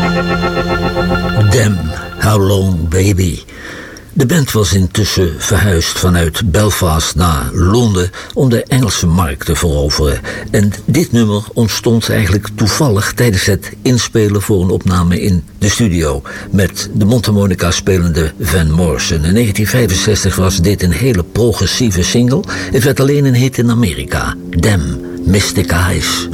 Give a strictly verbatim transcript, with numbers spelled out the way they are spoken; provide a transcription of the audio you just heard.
Damn, How Long Baby. De band was intussen verhuisd vanuit Belfast naar Londen om de Engelse markt te veroveren. En dit nummer ontstond eigenlijk toevallig tijdens het inspelen voor een opname in de studio met de mondharmonica spelende Van Morrison. In negentien vijfenzestig was dit een hele progressieve single. Het werd alleen een hit in Amerika. Damn, Mystic Eyes.